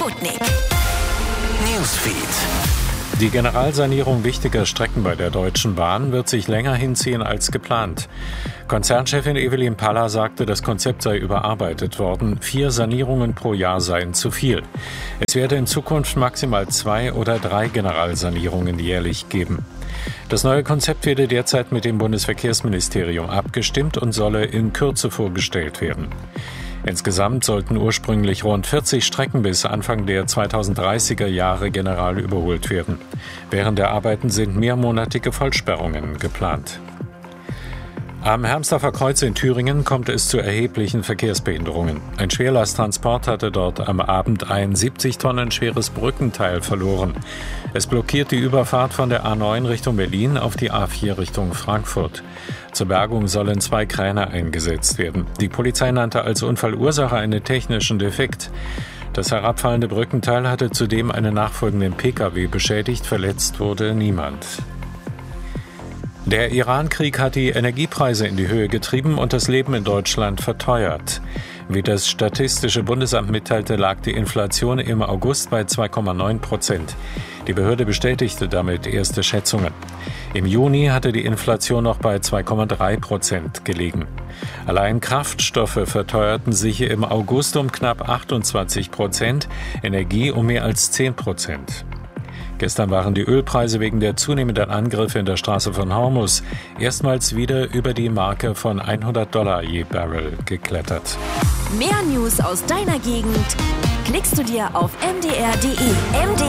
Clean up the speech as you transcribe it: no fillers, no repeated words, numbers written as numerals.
Sputnik. Newsfeed. Die Generalsanierung wichtiger Strecken bei der Deutschen Bahn wird sich länger hinziehen als geplant. Konzernchefin Evelyn Paller sagte, das Konzept sei überarbeitet worden. 4 Sanierungen pro Jahr seien zu viel. Es werde in Zukunft maximal 2 oder 3 Generalsanierungen jährlich geben. Das neue Konzept werde derzeit mit dem Bundesverkehrsministerium abgestimmt und solle in Kürze vorgestellt werden. Insgesamt sollten ursprünglich rund 40 Strecken bis Anfang der 2030er Jahre general überholt werden. Während der Arbeiten sind mehrmonatige Vollsperrungen geplant. Am Hermsdorfer Kreuz in Thüringen kommt es zu erheblichen Verkehrsbehinderungen. Ein Schwerlasttransport hatte dort am Abend ein 70 Tonnen schweres Brückenteil verloren. Es blockiert die Überfahrt von der A9 Richtung Berlin auf die A4 Richtung Frankfurt. Zur Bergung sollen 2 Kräne eingesetzt werden. Die Polizei nannte als Unfallursache einen technischen Defekt. Das herabfallende Brückenteil hatte zudem einen nachfolgenden Pkw beschädigt. Verletzt wurde niemand. Der Iran-Krieg hat die Energiepreise in die Höhe getrieben und das Leben in Deutschland verteuert. Wie das Statistische Bundesamt mitteilte, lag die Inflation im August bei 2,9%. Die Behörde bestätigte damit erste Schätzungen. Im Juni hatte die Inflation noch bei 2,3% gelegen. Allein Kraftstoffe verteuerten sich im August um knapp 28%, Energie um mehr als 10%. Gestern waren die Ölpreise wegen der zunehmenden Angriffe in der Straße von Hormuz erstmals wieder über die Marke von $100 je Barrel geklettert. Mehr News aus deiner Gegend klickst du dir auf mdr.de.